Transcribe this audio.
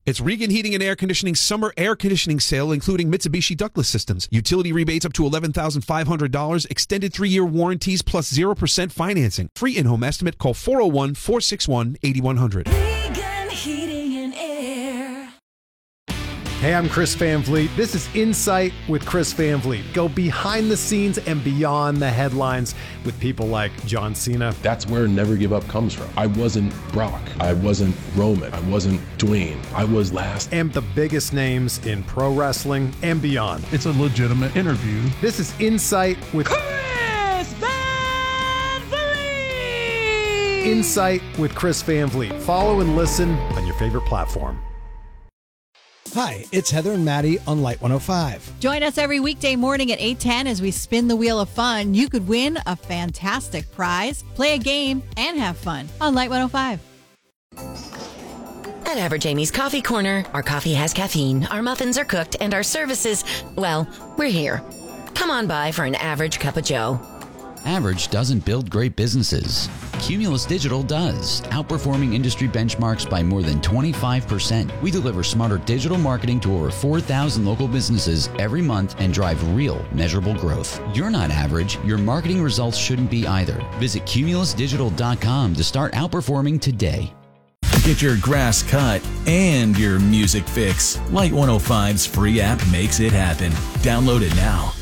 It's Regan Heating and Air Conditioning Summer Air Conditioning Sale, including Mitsubishi ductless systems. Utility rebates up to $11,500, extended 3-year warranties plus 0% financing. Free in-home estimate. Call 401-461-8100. Regan Heating and Air. Hey, I'm Chris Van Vliet. This is Insight with Chris Van Vliet. Go behind the scenes and beyond the headlines with people like John Cena. That's where Never Give Up comes from. I wasn't Brock. I wasn't Roman. I wasn't Dwayne. I was last. And the biggest names in pro wrestling and beyond. It's a legitimate interview. This is Insight with Chris Van Vliet. Insight with Chris Van Vliet. Follow and listen on your favorite platform. Hi, it's Heather and Maddie on Light 105. Join us every weekday morning at 8:10 as we spin the wheel of fun. You could win a fantastic prize, play a game, and have fun on Light 105. At Average Amy's Coffee Corner, our coffee has caffeine, our muffins are cooked, and our services, well, we're here. Come on by for an average cup of joe. Average doesn't build great businesses. Cumulus Digital does, outperforming industry benchmarks by more than 25%. We deliver smarter digital marketing to over 4,000 local businesses every month and drive real, measurable growth. You're not average. Your marketing results shouldn't be either. Visit cumulusdigital.com to start outperforming today. Get your grass cut and your music fix. Light 105's free app makes it happen. Download it now.